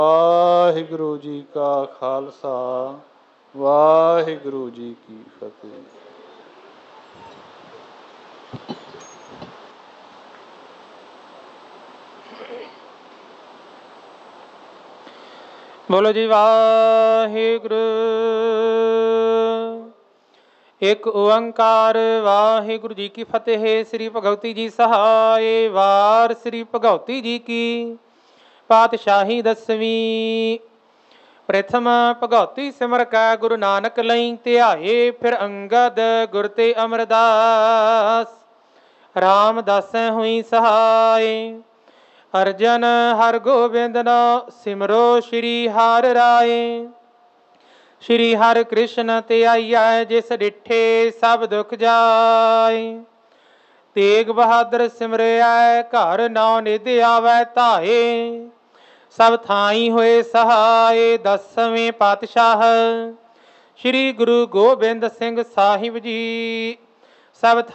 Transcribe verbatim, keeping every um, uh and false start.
ਵਾਹਿਗੁਰੂ ਜੀ ਕਾ ਖਾਲਸਾ ਵਾਹਿਗੁਰੂ ਜੀ ਕੀ ਫਤਿਹ। ਬੋਲੋ ਜੀ ਵਾਹਿਗੁਰੂ। ਇੱਕ ਓੰਕਾਰ ਵਾਹਿਗੁਰੂ ਜੀ ਕੀ ਫਤਿਹ। ਸ੍ਰੀ ਭਗਵਤੀ ਜੀ ਸਹਾਏ। ਵਾਰ ਸ੍ਰੀ ਭਗਵਤੀ ਜੀ ਕੀ ਪਾਤਸ਼ਾਹੀ ਦਸਵੀਂ। ਪ੍ਰਥਮ ਭਗਵਤੀ ਸਿਮਰ ਕੈ ਗੁਰੂ ਨਾਨਕ ਲਈ ਧਿਆਏ। ਫਿਰ ਅੰਗਦ ਗੁਰ ਤੇ ਅਮਰਦਾਸ ਰਾਮਦਾਸੈ ਹੋਈ ਸਹਾਏ। ਅਰਜਨ ਹਰ ਗੋਬਿੰਦ ਨੋ ਸਿਮਰੋ ਸ਼੍ਰੀ ਹਰਿ ਰਾਏ। ਸ਼੍ਰੀ ਹਰਿ ਕ੍ਰਿਸ਼ਨ ਤੇ ਆਈਐ ਜਿਸ ਡਿਠੇ ਸਭ ਦੁਖ ਜਾਏ। ਤੇਗ ਬਹਾਦਰ ਸਿਮਰਿਐ ਘਰ ਨੌ ਨਿਧ ਆਵੈ ਧਾਏ। ਸਭ ਥਾਈ ਹੋਏ ਸਹਾਏ। ਦਸਵੇਂ ਪਾਤਸ਼ਾਹ ਸ਼੍ਰੀ ਗੁਰੂ ਗੋਬਿੰਦ ਸਿੰਘ ਸਾਹਿਬ ਜੀ। ਸਭ